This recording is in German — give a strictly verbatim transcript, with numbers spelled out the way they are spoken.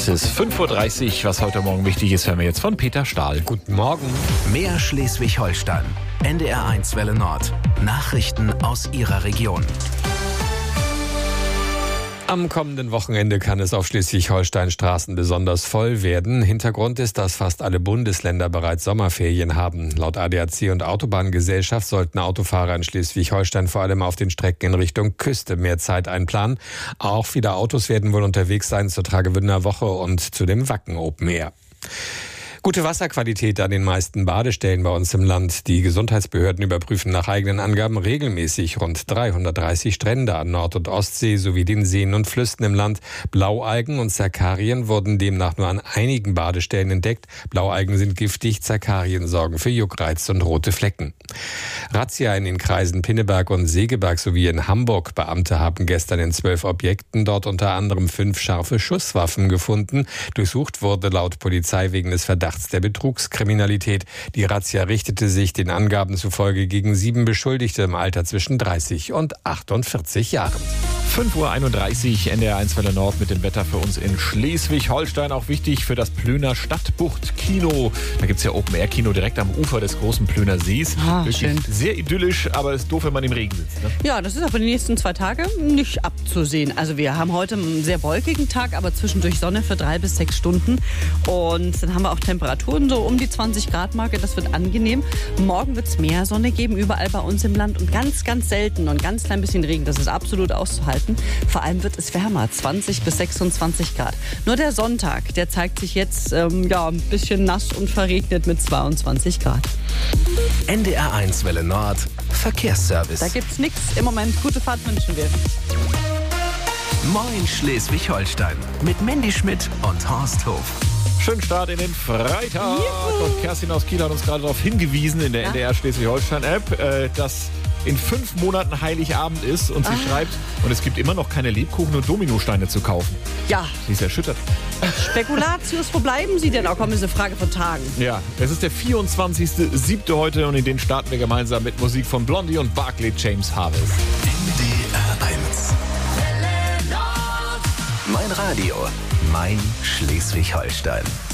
Es ist fünf Uhr dreißig, was heute Morgen wichtig ist, hören wir jetzt von Peter Stahl. Guten Morgen. Mehr Schleswig-Holstein. N D R eins Welle Nord. Nachrichten aus Ihrer Region. Am kommenden Wochenende kann es auf Schleswig-Holstein-Straßen besonders voll werden. Hintergrund ist, dass fast alle Bundesländer bereits Sommerferien haben. Laut A D A C und Autobahngesellschaft sollten Autofahrer in Schleswig-Holstein vor allem auf den Strecken in Richtung Küste mehr Zeit einplanen. Auch viele Autos werden wohl unterwegs sein zur Travemünder Woche und zu dem Wacken Open Air. Gute Wasserqualität an den meisten Badestellen bei uns im Land. Die Gesundheitsbehörden überprüfen nach eigenen Angaben regelmäßig rund dreihundertdreißig Strände an Nord- und Ostsee sowie den Seen und Flüssen im Land. Blaualgen und Zerkarien wurden demnach nur an einigen Badestellen entdeckt. Blaualgen sind giftig, Zerkarien sorgen für Juckreiz und rote Flecken. Razzia in den Kreisen Pinneberg und Segeberg sowie in Hamburg. Beamte haben gestern in zwölf Objekten dort unter anderem fünf scharfe Schusswaffen gefunden. Durchsucht wurde laut Polizei wegen des Verdachts der Betrugskriminalität. Die Razzia richtete sich den Angaben zufolge gegen sieben Beschuldigte im Alter zwischen dreißig und achtundvierzig Jahren. fünf Uhr einunddreißig, N D R eins Welle Nord mit dem Wetter für uns in Schleswig-Holstein. Auch wichtig für das Plöner Stadtbucht-Kino. Da gibt es ja Open-Air-Kino direkt am Ufer des großen Plöner Sees. Ah, Wirklich schön. Sehr idyllisch, aber es ist doof, wenn man im Regen sitzt. Ne? Ja, das ist aber die nächsten zwei Tage nicht abzusehen. Also wir haben heute einen sehr wolkigen Tag, aber zwischendurch Sonne für drei bis sechs Stunden. Und dann haben wir auch Temperaturen so um die zwanzig Grad Marke. Das wird angenehm. Morgen wird es mehr Sonne geben, überall bei uns im Land. Und ganz, ganz selten und ganz klein bisschen Regen. Das ist absolut auszuhalten. Vor allem wird es wärmer, zwanzig bis sechsundzwanzig Grad. Nur der Sonntag, der zeigt sich jetzt ähm, ja, ein bisschen nass und verregnet mit zweiundzwanzig Grad. N D R eins Welle Nord. Verkehrsservice. Da gibt's nichts im Moment. Gute Fahrt wünschen wir. Moin Schleswig-Holstein. Mit Mandy Schmidt und Horst Hof. Schönen Start in den Freitag. Juhu. Und Kerstin aus Kiel hat uns gerade darauf hingewiesen in der Ja. N D R Schleswig-Holstein-App, äh, dass in fünf Monaten Heiligabend ist. Und sie Ah. schreibt, und es gibt immer noch keine Lebkuchen und Dominosteine zu kaufen. Ja, Sie ist erschüttert. Spekulatius, wo bleiben Sie denn? Auch komm, ist eine Frage von Tagen. Ja, es ist der vierundzwanzigste siebte heute und in den starten wir gemeinsam mit Musik von Blondie und Barclay James Harvest. N D R eins. Mein Radio. Mein Schleswig-Holstein.